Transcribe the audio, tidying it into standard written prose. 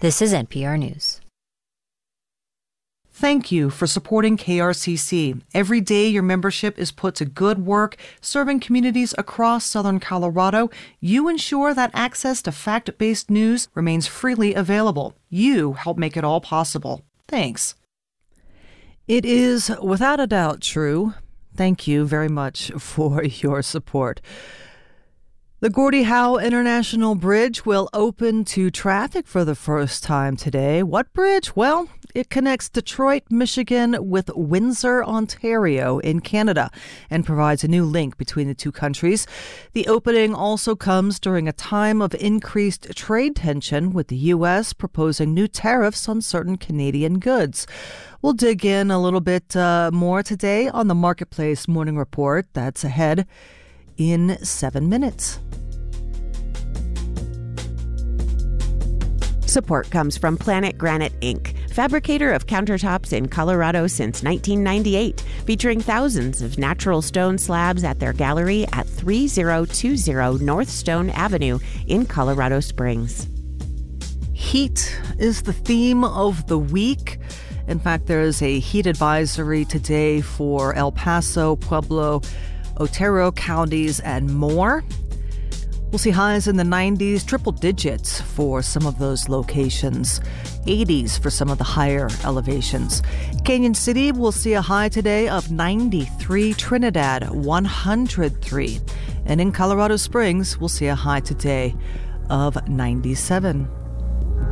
This is NPR News. Thank you for supporting KRCC. Every day your membership is put to good work, serving communities across southern Colorado. You ensure that access to fact-based news remains freely available. You help make it all possible. Thanks. It is without a doubt true. Thank you very much for your support. The Gordie Howe International Bridge will open to traffic for the first time today. What bridge? Well, it connects Detroit, Michigan with Windsor, Ontario in Canada and provides a new link between the two countries. The opening also comes during a time of increased trade tension with the U.S. proposing new tariffs on certain Canadian goods. We'll dig in a little bit more today on the Marketplace Morning Report. That's ahead in 7 minutes. Support comes from Planet Granite, Inc., fabricator of countertops in Colorado since 1998, featuring thousands of natural stone slabs at their gallery at 3020 North Stone Avenue in Colorado Springs. Heat is the theme of the week. In fact, there is a heat advisory today for El Paso, Pueblo, Otero counties, and more. We'll see highs in the 90s, triple digits for some of those locations, 80s for some of the higher elevations. Canyon City will see a high today of 93, Trinidad 103, and in Colorado Springs we'll see a high today of 97.